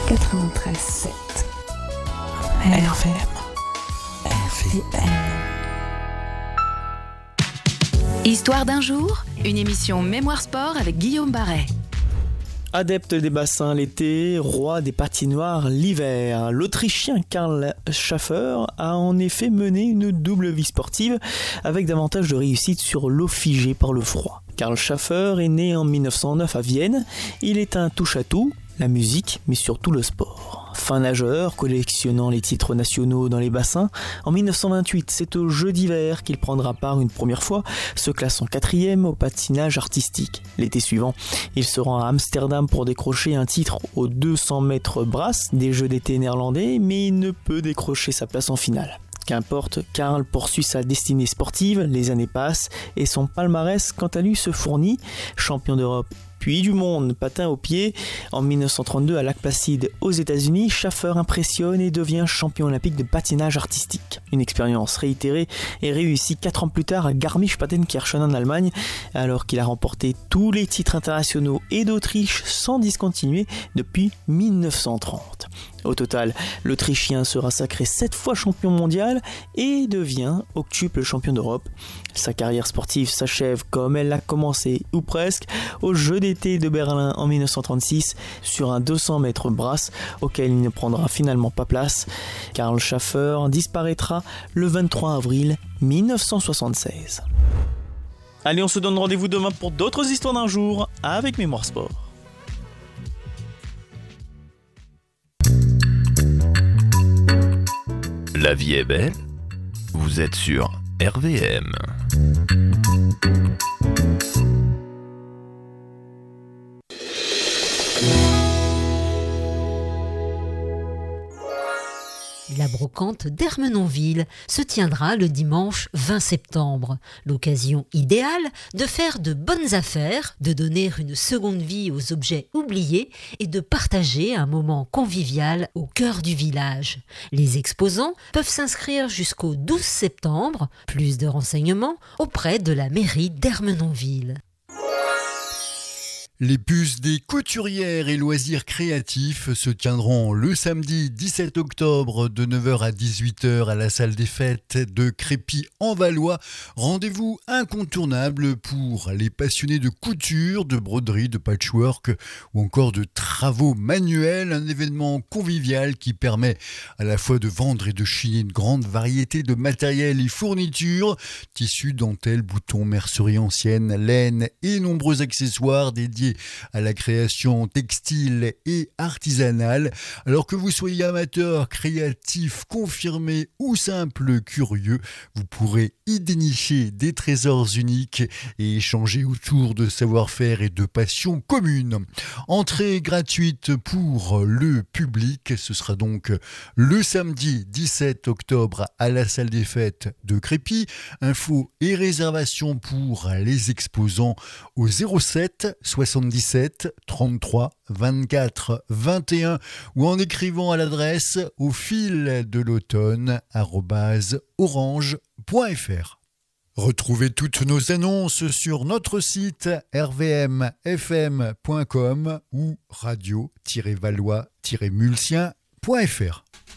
93.7 RVM. Histoire d'un jour, une émission Mémoire Sport avec Guillaume Barret. Adepte des bassins l'été, roi des patinoires l'hiver, l'Autrichien Karl Schaffer a en effet mené une double vie sportive avec davantage de réussite sur l'eau figée par le froid. Karl Schaffer est né en 1909 à Vienne. Il est un touche-à-tout, la musique, mais surtout le sport. Fin nageur, collectionnant les titres nationaux dans les bassins, en 1928, c'est aux Jeux d'hiver qu'il prendra part une première fois, se classant 4e au patinage artistique. L'été suivant, il se rend à Amsterdam pour décrocher un titre aux 200 mètres brasse des Jeux d'été néerlandais, mais il ne peut décrocher sa place en finale. Qu'importe, Karl poursuit sa destinée sportive, les années passent et son palmarès quant à lui se fournit, champion d'Europe puis du monde patin au pied. En 1932 à Lac-Placide aux États-Unis, Schaffer impressionne et devient champion olympique de patinage artistique. Une expérience réitérée et réussie 4 ans plus tard à Garmisch-Partenkirchen en Allemagne, alors qu'il a remporté tous les titres internationaux et d'Autriche sans discontinuer depuis 1930. Au total, l'Autrichien sera sacré 7 fois champion mondial et devient octuple champion d'Europe. Sa carrière sportive s'achève comme elle a commencé, ou presque, aux Jeux d'été de Berlin en 1936 sur un 200 mètres brasse auquel il ne prendra finalement pas place. Karl Schaffer disparaîtra le 23 avril 1976. Allez, on se donne rendez-vous demain pour d'autres histoires d'un jour avec Mémoire Sport. La vie est belle, vous êtes sur RVM. La brocante d'Ermenonville se tiendra le dimanche 20 septembre. L'occasion idéale de faire de bonnes affaires, de donner une seconde vie aux objets oubliés et de partager un moment convivial au cœur du village. Les exposants peuvent s'inscrire jusqu'au 12 septembre. Plus de renseignements auprès de la mairie d'Ermenonville. Les puces des couturières et loisirs créatifs se tiendront le samedi 17 octobre de 9h à 18h à la salle des fêtes de Crépy-en-Valois. Rendez-vous incontournable pour les passionnés de couture, de broderie, de patchwork ou encore de travaux manuels. Un événement convivial qui permet à la fois de vendre et de chiner une grande variété de matériel et fournitures, tissus, dentelles, boutons, mercerie ancienne, laine et nombreux accessoires dédiés à la création textile et artisanale. Alors que vous soyez amateur, créatif, confirmé ou simple curieux, vous pourrez y dénicher des trésors uniques et échanger autour de savoir-faire et de passions communes. Entrée gratuite pour le public, ce sera donc le samedi 17 octobre à la salle des fêtes de Crépy. Infos et réservations pour les exposants au 07 77 33 24 21 ou en écrivant à l'adresse au fil de l'automne @orange.fr. Retrouvez toutes nos annonces sur notre site rvmfm.com ou radio-valois-mulsien.fr.